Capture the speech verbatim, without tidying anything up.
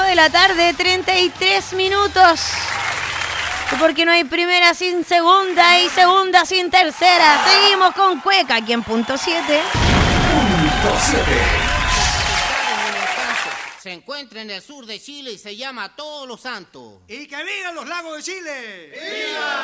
de la tarde, treinta y tres minutos. Porque no hay primera sin segunda y segunda sin tercera. Seguimos con Cueca aquí en punto siete. Punto siete. Se encuentra en el sur de Chile y se llama Todos los Santos. ¡Y que vivan los lagos de Chile! ¡Viva!